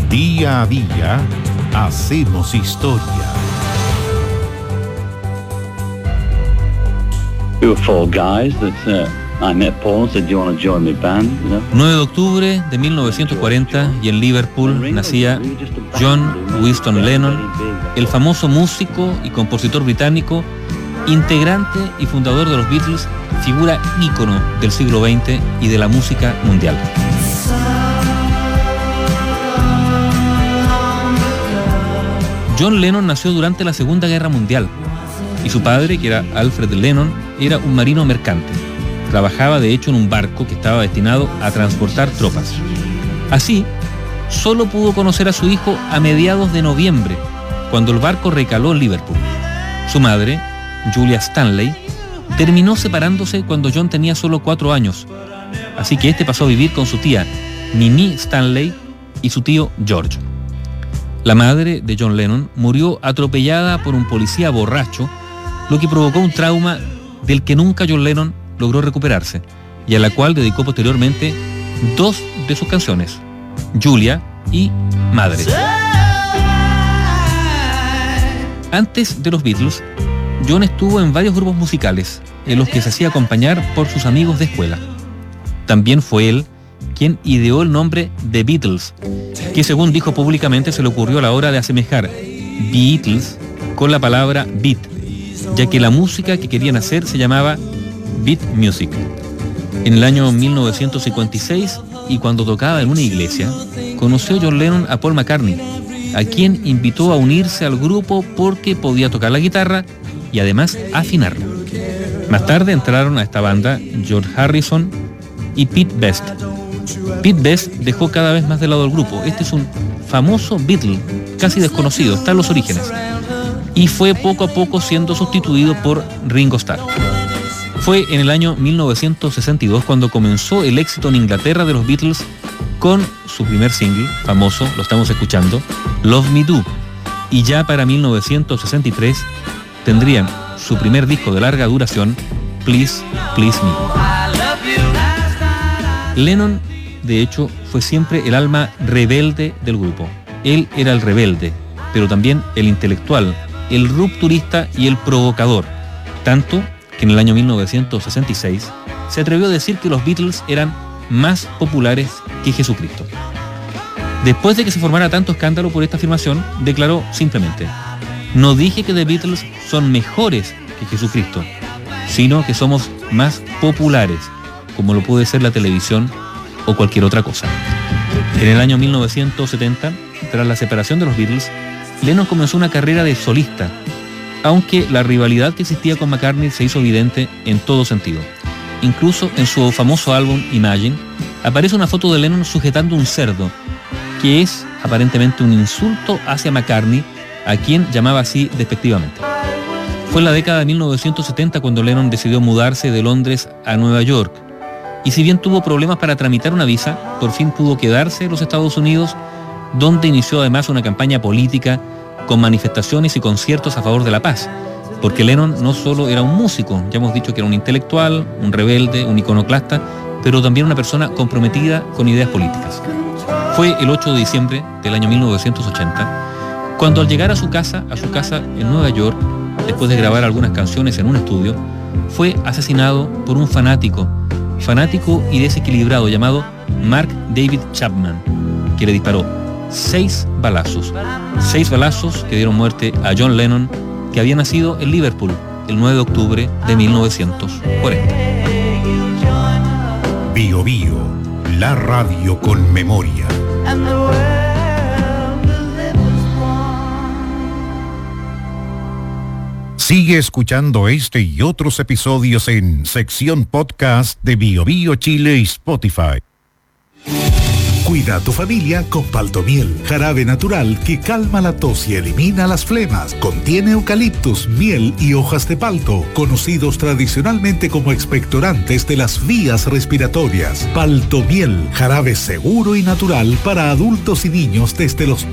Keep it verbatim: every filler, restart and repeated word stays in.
Día a día hacemos historia. We were four guys that uh, I met Paul and said, "Do you want to join my band?" You know? nueve de octubre de mil novecientos cuarenta y en Liverpool nacía John Winston Lennon, el famoso músico y compositor británico, integrante y fundador de los Beatles, figura ícono del siglo veinte y de la música mundial. John Lennon nació durante la Segunda Guerra Mundial y su padre, que era Alfred Lennon, era un marino mercante. Trabajaba de hecho en un barco que estaba destinado a transportar tropas. Así, solo pudo conocer a su hijo a mediados de noviembre, cuando el barco recaló en Liverpool. Su madre, Julia Stanley, terminó separándose cuando John tenía solo cuatro años, así que este pasó a vivir con su tía, Mimi Stanley, y su tío George. La madre de John Lennon murió atropellada por un policía borracho, lo que provocó un trauma del que nunca John Lennon logró recuperarse, y a la cual dedicó posteriormente dos de sus canciones, Julia y Madre. Antes de los Beatles, John estuvo en varios grupos musicales, en los que se hacía acompañar por sus amigos de escuela. También fue él quien ideó el nombre The Beatles, que según dijo públicamente se le ocurrió a la hora de asemejar Beatles con la palabra beat, ya que la música que querían hacer se llamaba beat music. En el año mil novecientos cincuenta y seis, y cuando tocaba en una iglesia, conoció John Lennon a Paul McCartney, a quien invitó a unirse al grupo porque podía tocar la guitarra y además afinarla. Más tarde entraron a esta banda George Harrison y Pete Best. Pete Best dejó cada vez más de lado el grupo. Este es un famoso Beatle, casi desconocido, está en los orígenes, y fue poco a poco siendo sustituido por Ringo Starr. Fue en el año mil novecientos sesenta y dos cuando comenzó el éxito en Inglaterra de los Beatles con su primer single, famoso, lo estamos escuchando, Love Me Do, y ya para mil novecientos sesenta y tres tendrían su primer disco de larga duración, Please, Please Me. Lennon, de hecho, fue siempre el alma rebelde del grupo. Él era el rebelde, pero también el intelectual, el rupturista y el provocador, tanto que en el año mil novecientos sesenta y seis se atrevió a decir que los Beatles eran más populares que Jesucristo. Después de que se formara tanto escándalo por esta afirmación, declaró simplemente: "No dije que The Beatles son mejores que Jesucristo, sino que somos más populares, como lo puede ser la televisión o cualquier otra cosa". En el año mil novecientos setenta, tras la separación de los Beatles, Lennon comenzó una carrera de solista, aunque la rivalidad que existía con McCartney se hizo evidente en todo sentido. Incluso en su famoso álbum Imagine aparece una foto de Lennon sujetando un cerdo, que es aparentemente un insulto hacia McCartney, a quien llamaba así despectivamente. Fue en la década de mil novecientos setenta cuando Lennon decidió mudarse de Londres a Nueva York, y si bien tuvo problemas para tramitar una visa, por fin pudo quedarse en los Estados Unidos, donde inició además una campaña política con manifestaciones y conciertos a favor de la paz, porque Lennon no solo era un músico, ya hemos dicho que era un intelectual, un rebelde, un iconoclasta, pero también una persona comprometida con ideas políticas. Fue el ocho de diciembre del año mil novecientos ochenta, cuando al llegar a su casa, a su casa en Nueva York, después de grabar algunas canciones en un estudio, fue asesinado por un fanático, fanático y desequilibrado llamado Mark David Chapman, que le disparó seis balazos, seis balazos que dieron muerte a John Lennon, que había nacido en Liverpool el nueve de octubre de mil novecientos cuarenta. Bio Bio, la radio con memoria. Sigue escuchando este y otros episodios en sección podcast de Bio Bio Chile y Spotify. Cuida a tu familia con Paltomiel, jarabe natural que calma la tos y elimina las flemas. Contiene eucaliptus, miel y hojas de palto, conocidos tradicionalmente como expectorantes de las vías respiratorias. Paltomiel, jarabe seguro y natural para adultos y niños desde los